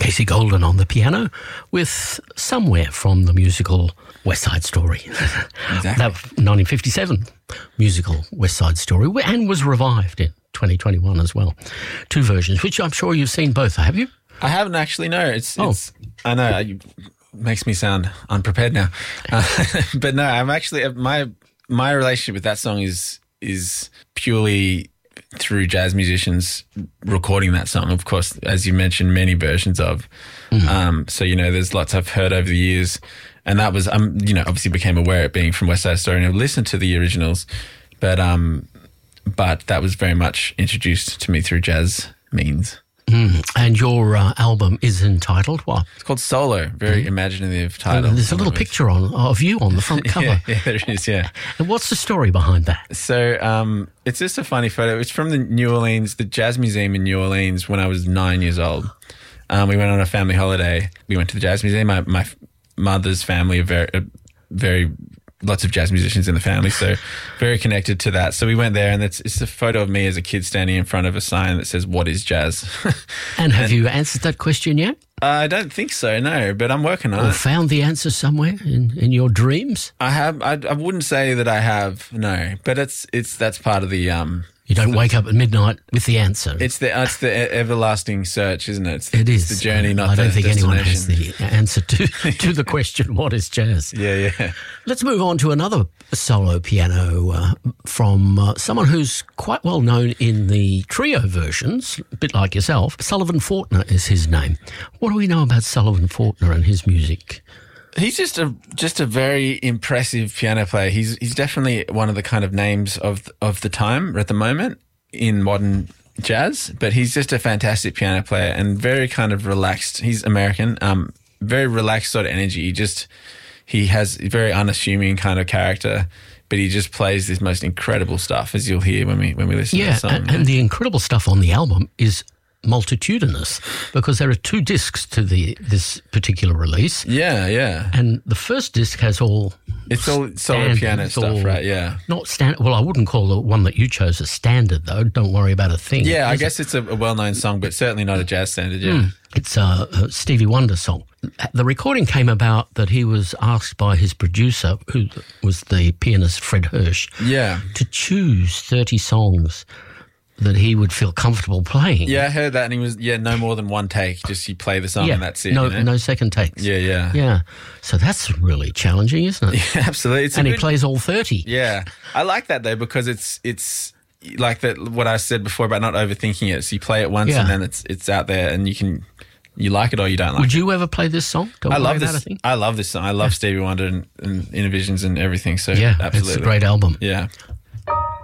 Casey Golden on the piano with Somewhere from the musical West Side Story. Exactly. That 1957 musical West Side Story, and was revived in 2021 as well. 2 versions, which I'm sure you've seen both, have you? I haven't actually, no. It's I know, it makes me sound unprepared now. But no, I'm actually, my relationship with that song is purely through jazz musicians recording that song. Of course, as you mentioned, many versions of. So, there's lots I've heard over the years. And that was, obviously became aware of it being from West Side Story and I've listened to the originals. But that was very much introduced to me through jazz means. And your album is entitled what? It's called Solo, very imaginative title. And there's a little picture of you on the front cover. Yeah, there is, yeah. And what's the story behind that? So it's just a funny photo. It's from the Jazz Museum in New Orleans when I was 9 years old. We went on a family holiday. We went to the Jazz Museum. My mother's family are very lots of jazz musicians in the family, so very connected to that. So we went there, and it's a photo of me as a kid standing in front of a sign that says, "What is jazz?" And have you answered that question yet? I don't think so, no, but I'm working on Or it. found the answer somewhere in your dreams? I have. I wouldn't say that I have, no, but that's part of the. You don't wake up at midnight with the answer. It's the everlasting search, isn't it? It is. The journey, not I don't the think anyone has destination. the answer to the question, what is jazz? Yeah. Let's move on to another solo piano from someone who's quite well known in the trio versions, a bit like yourself. Sullivan Fortner is his name. What do we know about Sullivan Fortner and his music? He's just a very impressive piano player. He's definitely one of the kind of names of the time at the moment in modern jazz, but he's just a fantastic piano player and very kind of relaxed. He's American, very relaxed sort of energy. He has a very unassuming kind of character, but he just plays this most incredible stuff, as you'll hear when we listen to the song. And the incredible stuff on the album is multitudinous because there are 2 discs to this particular release. Yeah. And the first disc has all... It's all solo piano stuff, right? Yeah. Not standard. Well, I wouldn't call the one that you chose a standard, though. Don't worry about a thing. Yeah, I guess it's a well-known song, but certainly not a jazz standard, yeah. It's a Stevie Wonder song. The recording came about that he was asked by his producer, who was the pianist Fred Hirsch, to choose 30 songs that he would feel comfortable playing. Yeah, I heard that, and he was, no more than one take, just you play the song and that's it. No second takes. Yeah. So that's really challenging, isn't it? Yeah, absolutely. And he plays all 30. Yeah. I like that, though, because it's like that. What I said before about not overthinking it. So you play it once and then it's out there and you like it or you don't like it. Would you ever play this song? I love this. I love this song. I love Stevie Wonder and Innovisions and everything. So yeah, absolutely. it's a great album. Yeah.